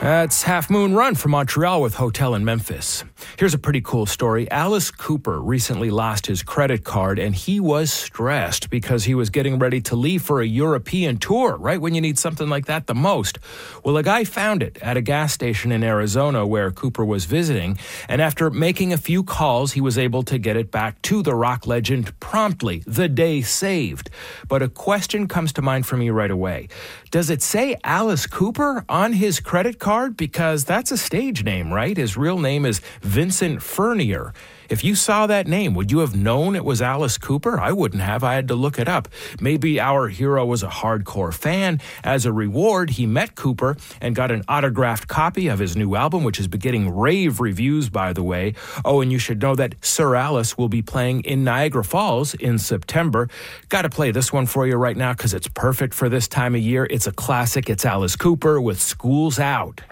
It's Half Moon Run from Montreal with Hotel in Memphis. Here's a pretty cool story. Alice Cooper recently lost his credit card, and he was stressed because he was getting ready to leave for a European tour, right when you need something like that the most. Well, a guy found it at a gas station in Arizona where Cooper was visiting, and after making a few calls, he was able to get it back to the rock legend promptly. The day saved. But a question comes to mind for me right away. Does it say Alice Cooper on his credit card? Because that's a stage name, right? His real name is Vincent Furnier. If you saw that name, would you have known it was Alice Cooper? I wouldn't have. I had to look it up. Maybe our hero was a hardcore fan. As a reward, he met Cooper and got an autographed copy of his new album, which is getting rave reviews, by the way. Oh, and you should know that Sir Alice will be playing in Niagara Falls in September. Got to play this one for you right now because it's perfect for this time of year. It's a classic. It's Alice Cooper with School's Out.